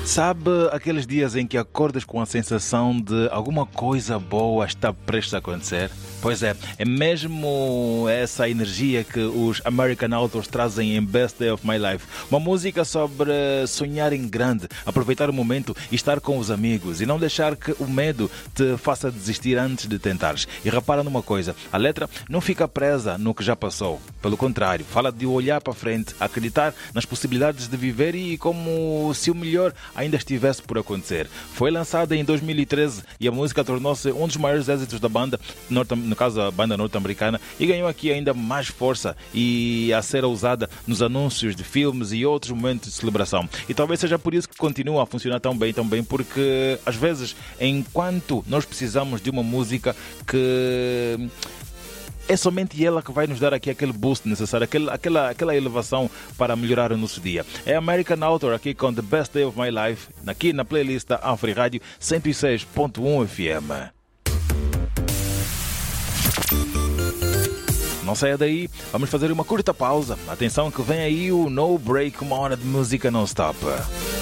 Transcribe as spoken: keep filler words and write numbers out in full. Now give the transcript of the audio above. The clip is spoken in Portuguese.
Sabe aqueles dias em que acordas com a sensação de alguma coisa boa está prestes a acontecer? Pois é, é mesmo essa energia que os American Authors trazem em Best Day of My Life. Uma música sobre sonhar em grande, aproveitar o momento e estar com os amigos e não deixar que o medo te faça desistir antes de tentares. E repara numa coisa, a letra não fica presa no que já passou. Pelo contrário, fala de olhar para frente, acreditar nas possibilidades de viver e como se o melhor ainda estivesse por acontecer. Foi lançada em dois mil e treze e a música tornou-se um dos maiores êxitos da banda, no caso a banda norte-americana, e ganhou aqui ainda mais força e a ser usada nos anúncios de filmes e outros momentos de celebração. E talvez seja por isso que continua a funcionar tão bem, tão bem, porque às vezes, enquanto nós precisamos de uma música que é somente ela que vai nos dar aqui aquele boost necessário, aquele, aquela, aquela elevação para melhorar o nosso dia. É American Author aqui com The Best Day of My Life, aqui na playlist da Afri Rádio cento e seis ponto um F M. Não saia daí, vamos fazer uma curta pausa. Atenção que vem aí o No Break, uma hora de música non-stop.